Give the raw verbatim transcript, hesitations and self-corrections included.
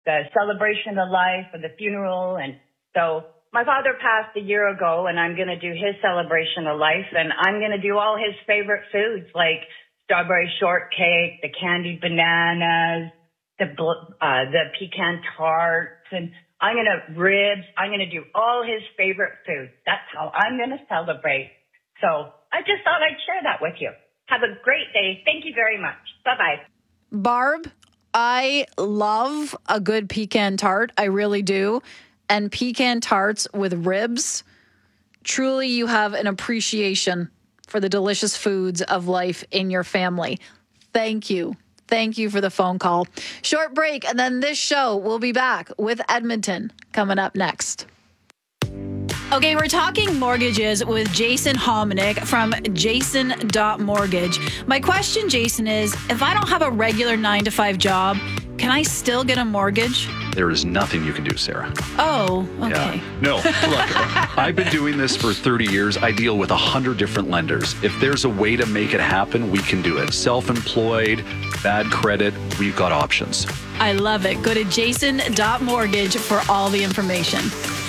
the celebration of life or the funeral. And so my father passed a year ago, and I'm going to do his celebration of life, and I'm going to do all his favorite foods like strawberry shortcake, the candied bananas, the uh, the pecan tarts, and I'm going to ribs. I'm going to do all his favorite foods. That's how I'm going to celebrate. So I just thought I'd share that with you. Have a great day. Thank you very much. Bye-bye. Barb, I love a good pecan tart. I really do. And pecan tarts with ribs. Truly, you have an appreciation for the delicious foods of life in your family. Thank you. Thank you for the phone call. Short break, and then this show will be back with Edmonton coming up next. Okay, we're talking mortgages with Jason Hominick from Jason dot Mortgage. My question, Jason, is if I don't have a regular nine to five job, can I still get a mortgage? There is nothing you can do, Sarah. Oh, okay. Yeah. No, look, I've been doing this for thirty years. I deal with one hundred different lenders. If there's a way to make it happen, we can do it. Self-employed, bad credit, we've got options. I love it. Go to Jason dot Mortgage for all the information.